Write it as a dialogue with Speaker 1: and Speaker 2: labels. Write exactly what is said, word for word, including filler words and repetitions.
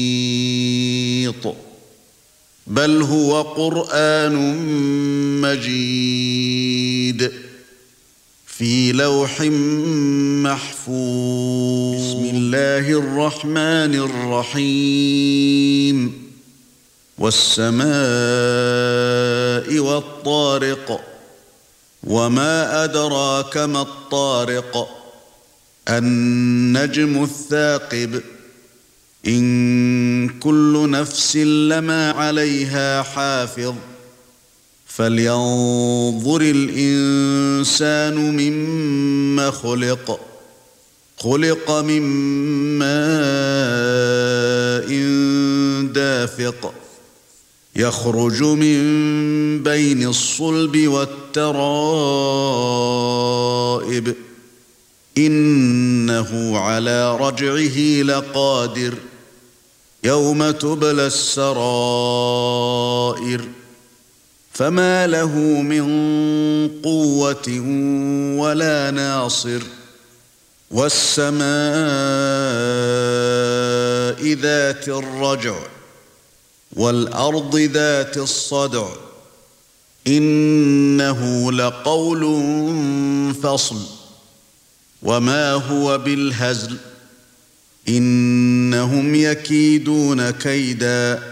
Speaker 1: بل هو قرآن مجيد في لوح محفوظ. بسم الله الرحمن الرحيم. والسماء والطارق وما أدراك ما الطارق النجم الثاقب إن كل نفس لما عليها حافظ فلينظر الإنسان مما خلق خلق من ماء دافق يخرج من بين الصلب والترائب إنه على رجعه لقادر يوم تبلى السرائر فما له من قوة ولا ناصر والسماء ذات الرجع والأرض ذات الصدع إنه لقول فصل وما هو بالهزل إنهم يكيدون كيدا